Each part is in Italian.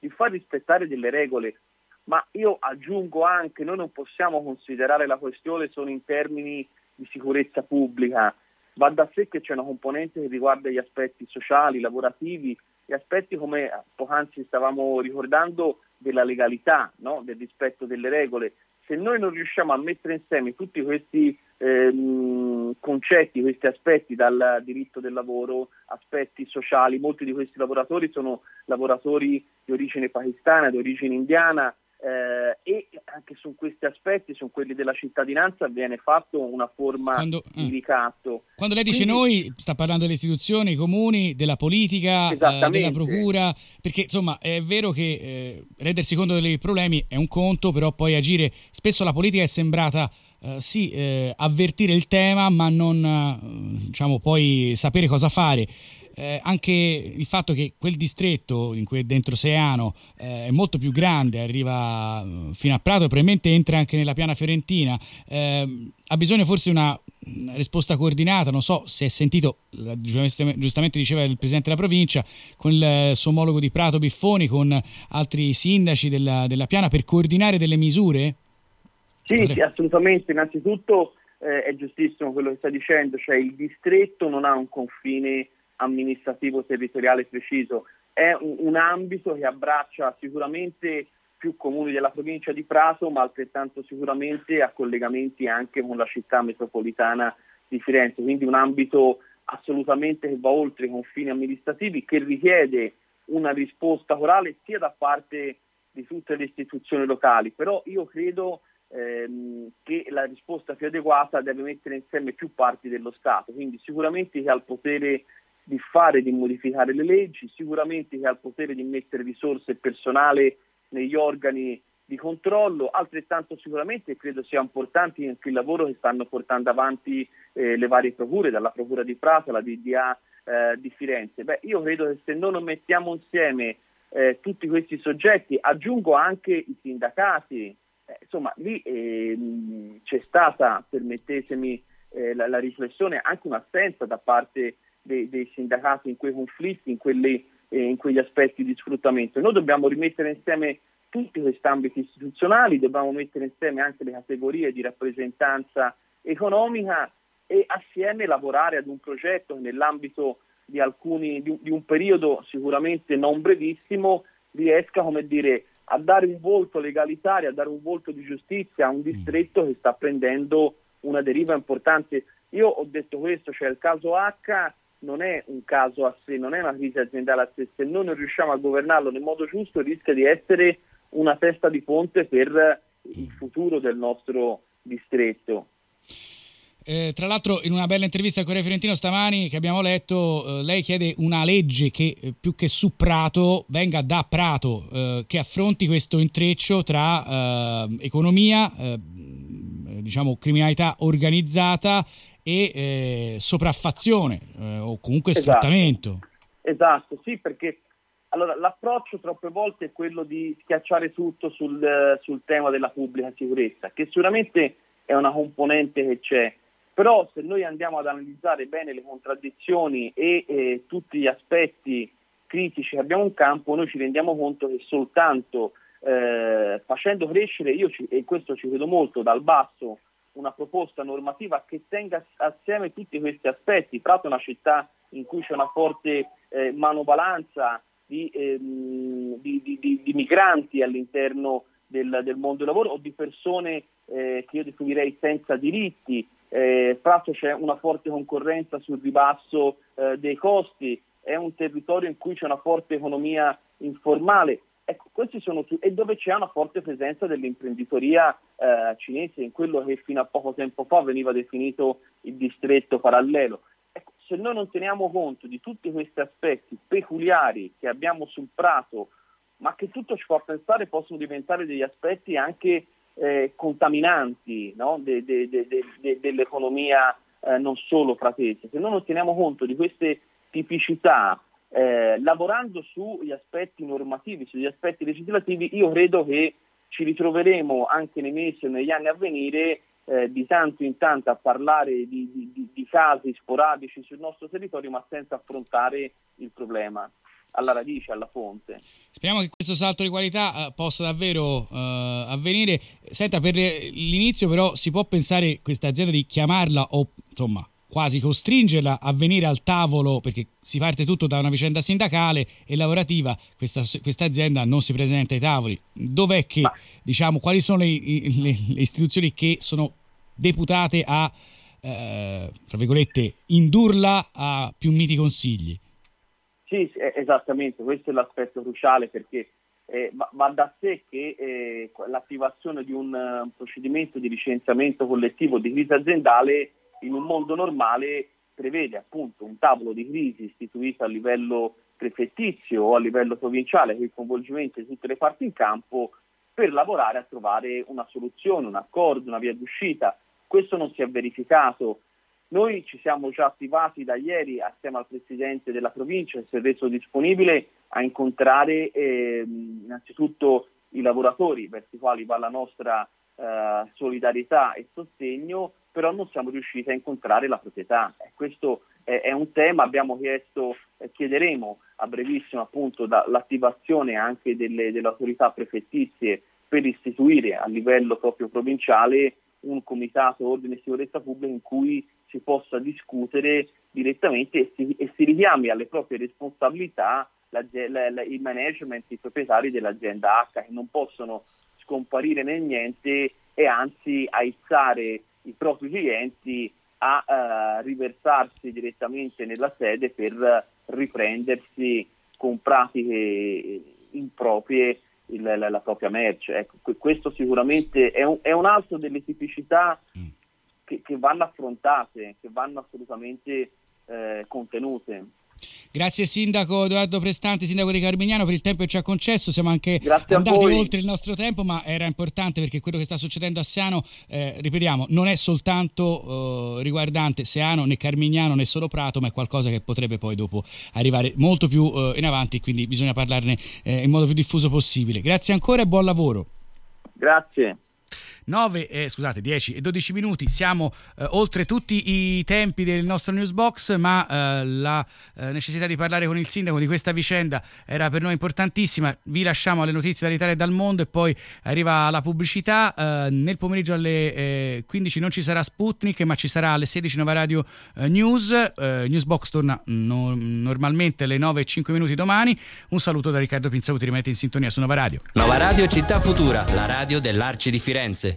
di far rispettare delle regole. Ma io aggiungo anche, noi non possiamo considerare la questione solo in termini di sicurezza pubblica, va da sé che c'è una componente che riguarda gli aspetti sociali, lavorativi, gli aspetti, come poc'anzi stavamo ricordando, della legalità, no? Del rispetto delle regole. Se noi non riusciamo a mettere insieme tutti questi concetti, questi aspetti, dal diritto del lavoro, aspetti sociali, molti di questi lavoratori sono lavoratori di origine pakistana, di origine indiana, e anche su questi aspetti, su quelli della cittadinanza, viene fatto una forma di ricatto. Quando lei dice noi, sta parlando delle istituzioni, i comuni, della politica, della procura, perché insomma è vero che rendersi conto dei problemi è un conto, però poi agire, spesso la politica è sembrata avvertire il tema ma non diciamo poi sapere cosa fare. Anche il fatto che quel distretto in cui è dentro Seano è molto più grande, arriva fino a Prato e probabilmente entra anche nella piana fiorentina, ha bisogno forse di una risposta coordinata. Non so se è sentito, giustamente diceva il presidente della provincia, con il suo omologo di Prato Biffoni, con altri sindaci della piana, per coordinare delle misure? Sì, assolutamente. Innanzitutto è giustissimo quello che sta dicendo, cioè il distretto non ha un confine amministrativo territoriale preciso, è un ambito che abbraccia sicuramente più comuni della provincia di Prato, ma altrettanto sicuramente ha collegamenti anche con la città metropolitana di Firenze, quindi un ambito assolutamente che va oltre i confini amministrativi, che richiede una risposta corale sia da parte di tutte le istituzioni locali, però io credo che la risposta più adeguata deve mettere insieme più parti dello Stato, quindi sicuramente chi ha il potere di fare, di modificare le leggi, sicuramente chi ha il potere di mettere risorse e personale negli organi di controllo, altrettanto sicuramente credo sia importante anche il lavoro che stanno portando avanti le varie procure, dalla Procura di Prato alla DDA di Firenze. Io credo che se noi non mettiamo insieme tutti questi soggetti, aggiungo anche i sindacati, insomma lì c'è stata, permettetemi la riflessione, anche un'assenza da parte dei sindacati in quei conflitti, in quegli aspetti di sfruttamento. Noi dobbiamo rimettere insieme tutti questi ambiti istituzionali, dobbiamo mettere insieme anche le categorie di rappresentanza economica e assieme lavorare ad un progetto che nell'ambito di un periodo sicuramente non brevissimo riesca, come dire, a dare un volto legalitario, a dare un volto di giustizia a un distretto che sta prendendo una deriva importante. Io ho detto questo, cioè il caso H non è un caso a sé, non è una crisi aziendale a sé, se noi non riusciamo a governarlo nel modo giusto rischia di essere una testa di ponte per il futuro del nostro distretto. Tra l'altro in una bella intervista al Corriere Fiorentino stamani che abbiamo letto, lei chiede una legge che più che su Prato venga da Prato, che affronti questo intreccio tra economia, diciamo criminalità organizzata e sopraffazione o comunque sfruttamento. Esatto, sì, perché allora l'approccio troppe volte è quello di schiacciare tutto sul tema della pubblica sicurezza, che sicuramente è una componente che c'è, però se noi andiamo ad analizzare bene le contraddizioni e tutti gli aspetti critici che abbiamo in campo, noi ci rendiamo conto che soltanto facendo crescere, e questo ci credo molto, dal basso, una proposta normativa che tenga assieme tutti questi aspetti. Prato è una città in cui c'è una forte manovalanza di migranti all'interno del mondo del lavoro o di persone che io definirei senza diritti. Prato c'è una forte concorrenza sul ribasso dei costi, è un territorio in cui c'è una forte economia informale. Ecco, questi sono e dove c'è una forte presenza dell'imprenditoria cinese, in quello che fino a poco tempo fa veniva definito il distretto parallelo. Ecco, se noi non teniamo conto di tutti questi aspetti peculiari che abbiamo sul Prato, ma che tutto ci fa pensare possono diventare degli aspetti anche contaminanti, no? Dell'economia non solo pratese, se noi non teniamo conto di queste tipicità, lavorando sugli aspetti normativi, sugli aspetti legislativi, io credo che ci ritroveremo anche nei mesi e negli anni a venire di tanto in tanto a parlare di casi sporadici sul nostro territorio, ma senza affrontare il problema. alla radice, alla fonte. Speriamo che questo salto di qualità possa davvero avvenire. Senta, per l'inizio però si può pensare questa azienda di chiamarla o insomma quasi costringerla a venire al tavolo, perché si parte tutto da una vicenda sindacale e lavorativa, questa azienda non si presenta ai tavoli. Dov'è che, diciamo, quali sono le istituzioni che sono deputate a, tra virgolette, indurla a più miti consigli? Sì, esattamente, questo è l'aspetto cruciale, perché va da sé che l'attivazione di un procedimento di licenziamento collettivo di crisi aziendale in un mondo normale prevede appunto un tavolo di crisi istituito a livello prefettizio o a livello provinciale con il coinvolgimento di tutte le parti in campo per lavorare a trovare una soluzione, un accordo, una via d'uscita. Questo non si è verificato. Noi ci siamo già attivati da ieri assieme al Presidente della provincia, che si è reso disponibile a incontrare innanzitutto i lavoratori, verso i quali va la nostra solidarietà e sostegno, però non siamo riusciti a incontrare la proprietà. Questo è un tema, abbiamo chiederemo a brevissimo appunto l'attivazione anche delle autorità prefettizie per istituire a livello proprio provinciale un comitato ordine e sicurezza pubblica in cui si possa discutere direttamente e si richiami alle proprie responsabilità il management, i proprietari dell'azienda H, che non possono scomparire nel niente e anzi aizzare i propri clienti a riversarsi direttamente nella sede per riprendersi con pratiche improprie la propria merce. Ecco, questo sicuramente è un altro delle tipicità che vanno affrontate, che vanno assolutamente contenute. Grazie Sindaco Edoardo Prestanti, Sindaco di Carmignano, per il tempo che ci ha concesso. Siamo anche andati oltre il nostro tempo, ma era importante perché quello che sta succedendo a Seano, ripetiamo, non è soltanto riguardante Seano né Carmignano né solo Prato, ma è qualcosa che potrebbe poi dopo arrivare molto più in avanti, quindi bisogna parlarne in modo più diffuso possibile. Grazie ancora e buon lavoro. Grazie. 10 e 12 minuti, siamo oltre tutti i tempi del nostro newsbox, ma la necessità di parlare con il sindaco di questa vicenda era per noi importantissima. Vi lasciamo alle notizie dall'Italia e dal mondo e poi arriva la pubblicità. Nel pomeriggio alle 15 non ci sarà Sputnik, ma ci sarà alle 16 Nova Radio News. Newsbox torna normalmente alle 9:05 domani. Un saluto da Riccardo Pinzauti, rimanete in sintonia su Nova Radio. Nova Radio Città Futura, la radio dell'Arci di Firenze.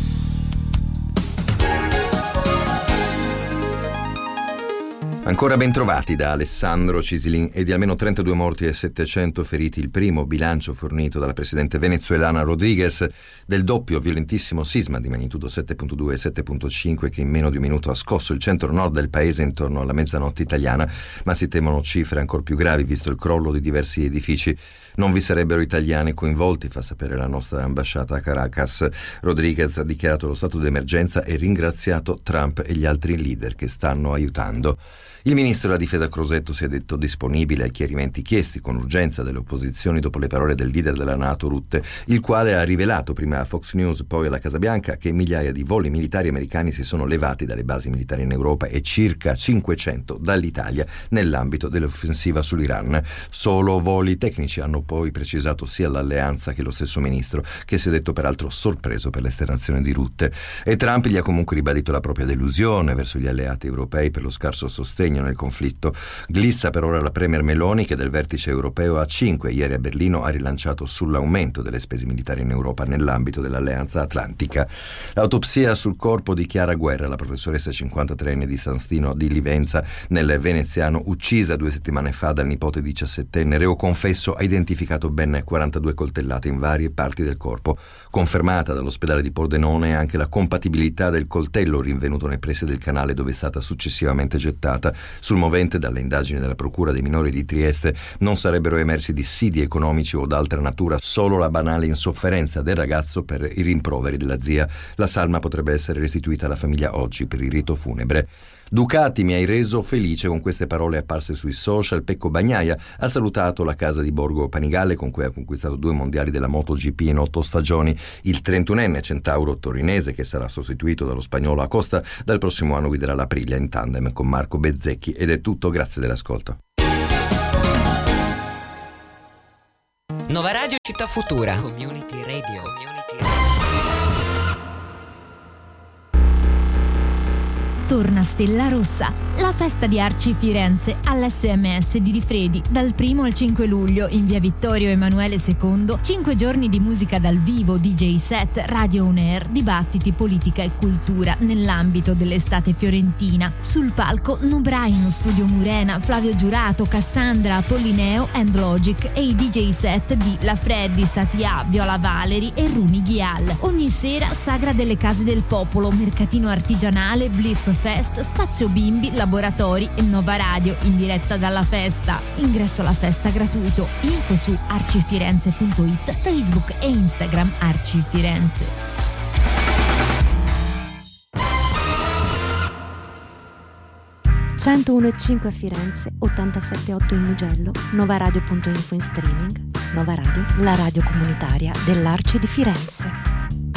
Ancora ben trovati da Alessandro Cisilin. E di almeno 32 morti e 700 feriti il primo bilancio fornito dalla presidente venezuelana Rodríguez del doppio violentissimo sisma di magnitudo 7.2 e 7.5 che in meno di un minuto ha scosso il centro-nord del paese intorno alla mezzanotte italiana, ma si temono cifre ancora più gravi visto il crollo di diversi edifici. Non vi sarebbero italiani coinvolti, fa sapere la nostra ambasciata a Caracas. Rodríguez ha dichiarato lo stato d'emergenza e ringraziato Trump e gli altri leader che stanno aiutando. Il ministro della difesa Crosetto si è detto disponibile ai chiarimenti chiesti con urgenza dalle opposizioni dopo le parole del leader della NATO Rutte, il quale ha rivelato prima a Fox News poi alla Casa Bianca che migliaia di voli militari americani si sono levati dalle basi militari in Europa e circa 500 dall'Italia nell'ambito dell'offensiva sull'Iran. Solo voli tecnici, hanno poi precisato sia l'alleanza che lo stesso ministro, che si è detto peraltro sorpreso per l'esternazione di Rutte. E Trump gli ha comunque ribadito la propria delusione verso gli alleati europei per lo scarso sostegno nel conflitto. Glissa per ora la premier Meloni, che del vertice europeo A5 ieri a Berlino ha rilanciato sull'aumento delle spese militari in Europa nell'ambito dell'Alleanza Atlantica. L'autopsia sul corpo di Chiara Guerra, la professoressa 53enne di San Stino di Livenza nel Veneziano, uccisa 2 settimane fa dal nipote 17enne, reo confesso, ha identificato ben 42 coltellate in varie parti del corpo. Confermata dall'ospedale di Pordenone anche la compatibilità del coltello rinvenuto nei pressi del canale dove è stata successivamente gettata. Sul movente, dalle indagini della Procura dei minori di Trieste, non sarebbero emersi dissidi economici o d'altra natura, solo la banale insofferenza del ragazzo per i rimproveri della zia. La salma potrebbe essere restituita alla famiglia oggi per il rito funebre. Ducati, mi hai reso felice, con queste parole apparse sui social. Pecco Bagnaia ha salutato la casa di Borgo Panigale con cui ha conquistato 2 mondiali della MotoGP in 8 stagioni. Il 31enne centauro torinese, che sarà sostituito dallo spagnolo Acosta, dal prossimo anno guiderà l'Aprilia in tandem con Marco Bezzecchi. Ed è tutto, grazie dell'ascolto. Nova Radio Città Futura. Community Radio. Torna Stella Rossa, la festa di Arci Firenze all'SMS di Rifredi dal 1 al 5 luglio in via Vittorio Emanuele II. 5 giorni di musica dal vivo, DJ set, radio on air, dibattiti, politica e cultura nell'ambito dell'estate fiorentina. Sul palco Nobraino, Studio Murena, Flavio Giurato, Cassandra, Apollineo and Logic e i DJ set di La Freddy, Satia, Viola Valeri e Rumi Ghial. Ogni sera Sagra delle Case del Popolo, mercatino artigianale, Bliff Fest, spazio bimbi, laboratori e Nova Radio in diretta dalla festa. Ingresso alla festa gratuito. Info su arcifirenze.it, Facebook e Instagram Arci Firenze. (101.5) a Firenze, 87.8 in Mugello, novaradio.info in streaming. Nova Radio, la radio comunitaria dell'Arci di Firenze.